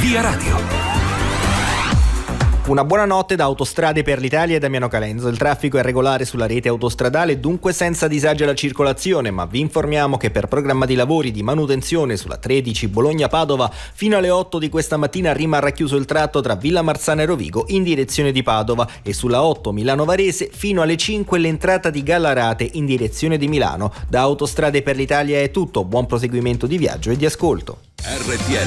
Via Radio. Una buona notte da Autostrade per l'Italia e Damiano Calenzo. Il traffico è regolare sulla rete autostradale, dunque senza disagi alla circolazione, ma vi informiamo che per programma di lavori di manutenzione sulla 13 Bologna-Padova fino alle 8 di questa mattina rimarrà chiuso il tratto tra Villa Marzana e Rovigo in direzione di Padova e sulla 8 Milano-Varese fino alle 5 l'entrata di Gallarate in direzione di Milano. Da Autostrade per l'Italia è tutto, buon proseguimento di viaggio e di ascolto. RTL